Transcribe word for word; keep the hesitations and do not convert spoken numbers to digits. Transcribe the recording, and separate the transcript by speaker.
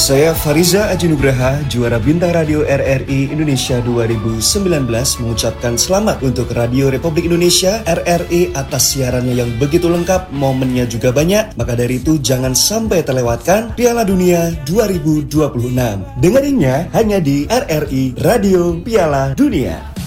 Speaker 1: Saya Fariza Aji Nugraha, juara Bintang Radio R R I Indonesia dua ribu sembilan belas mengucapkan selamat untuk Radio Republik Indonesia R R I atas siarannya yang begitu lengkap, momennya juga banyak. Maka dari itu jangan sampai terlewatkan Piala Dunia dua ribu dua puluh enam. Dengerinnya hanya di R R I Radio Piala Dunia.